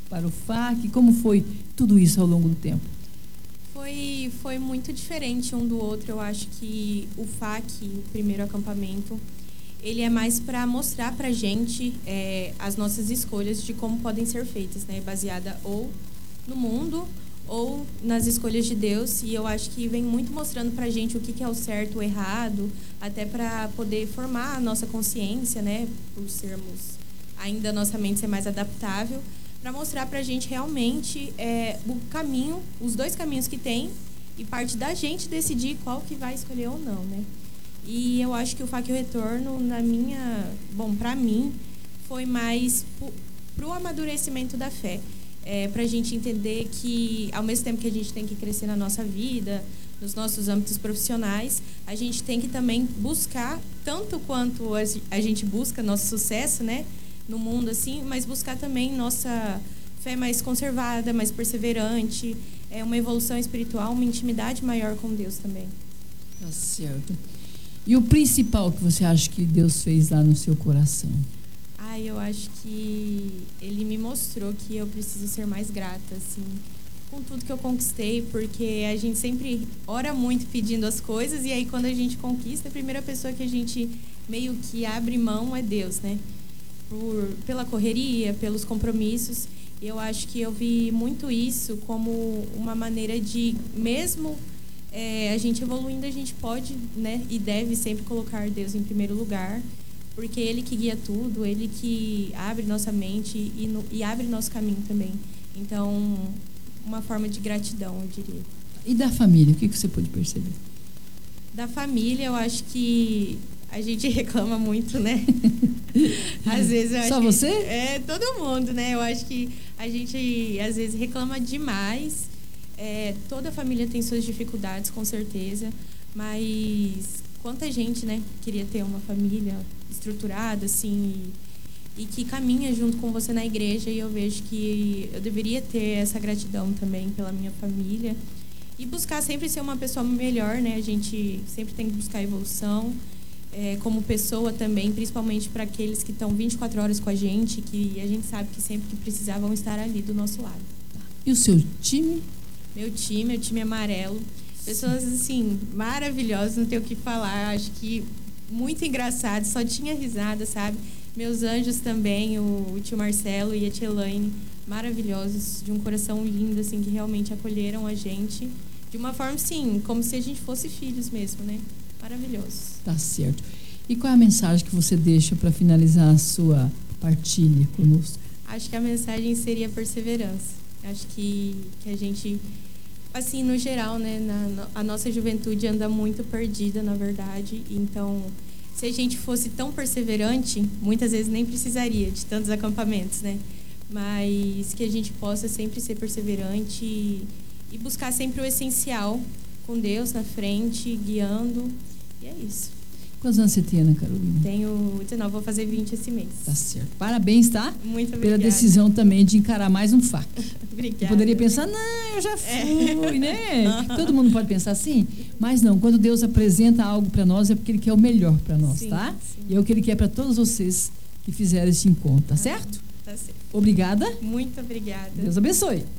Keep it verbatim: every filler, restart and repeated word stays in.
para o F A C? Como foi tudo isso ao longo do tempo? Foi, foi muito diferente um do outro. Eu acho que o F A C, o primeiro acampamento, ele é mais para mostrar para a gente é, as nossas escolhas de como podem ser feitas, né? Baseada ou no mundo ou nas escolhas de Deus. E eu acho que vem muito mostrando para a gente o que, que é o certo, o errado, até para poder formar a nossa consciência, né? Por sermos ainda a nossa mente ser mais adaptável, para mostrar para a gente realmente é, o caminho, os dois caminhos que tem, e parte da gente decidir qual que vai escolher ou não, né? E eu acho que o F A C e o Retorno, na minha, bom, para mim, foi mais para o amadurecimento da fé, é, para a gente entender que, ao mesmo tempo que a gente tem que crescer na nossa vida, nos nossos âmbitos profissionais, a gente tem que também buscar, tanto quanto a gente busca nosso sucesso, né? No mundo, assim, mas buscar também nossa fé mais conservada, mais perseverante, é uma evolução espiritual, uma intimidade maior com Deus também. Tá certo. E o principal que você acha que Deus fez lá no seu coração? Ah, eu acho que Ele me mostrou que eu preciso ser mais grata, assim, com tudo que eu conquistei, porque a gente sempre ora muito pedindo as coisas, e aí quando a gente conquista, a primeira pessoa que a gente meio que abre mão é Deus, né? Por, pela correria, pelos compromissos. E eu acho que eu vi muito isso como uma maneira de, mesmo é, a gente evoluindo, a gente pode, né, e deve sempre colocar Deus em primeiro lugar, porque Ele que guia tudo, Ele que abre nossa mente e, no, e abre nosso caminho também. Então, uma forma de gratidão, eu diria. E da família, o que você pôde perceber? Da família, eu acho que a gente reclama muito, né? Às vezes eu acho Só você? Que, é, todo mundo, né? Eu acho que a gente, às vezes, reclama demais. É, toda família tem suas dificuldades, com certeza. Mas quanta gente, né, queria ter uma família estruturada, assim, e, e que caminha junto com você na igreja. E eu vejo que eu deveria ter essa gratidão também pela minha família. E buscar sempre ser uma pessoa melhor, né? A gente sempre tem que buscar evolução. É, como pessoa também, principalmente para aqueles que estão vinte e quatro horas com a gente, que a gente sabe que sempre que precisar vão estar ali do nosso lado. E o seu time? Meu time, meu time amarelo. Pessoas, assim, maravilhosas, não tenho o que falar. Acho que muito engraçado, só tinha risada, sabe? Meus anjos também, o, o tio Marcelo e a tia Elaine, maravilhosos, de um coração lindo, assim, que realmente acolheram a gente. De uma forma, sim, como se a gente fosse filhos mesmo, né? Maravilhoso. Tá certo. E qual é a mensagem que você deixa para finalizar a sua partilha conosco? Acho que a mensagem seria perseverança. Acho que, que a gente, assim, no geral, né, na, a nossa juventude anda muito perdida, na verdade. Então, se a gente fosse tão perseverante, muitas vezes nem precisaria de tantos acampamentos, né? Mas que a gente possa sempre ser perseverante e, e buscar sempre o essencial, com Deus na frente, guiando. E é isso. Quantos anos você tem, Ana Carolina? Tenho dezenove, vou fazer vinte esse mês. Tá certo. Parabéns, tá? Muito obrigada. Pela decisão também de encarar mais um F A C. Obrigada. Eu poderia pensar, não, eu já fui, é. né? Uhum. Todo mundo pode pensar assim, mas não. Quando Deus apresenta algo para nós, é porque Ele quer o melhor para nós, sim, tá? Sim. E é o que Ele quer para todos vocês que fizeram esse encontro, tá certo? Tá certo. Obrigada. Muito obrigada. Deus abençoe.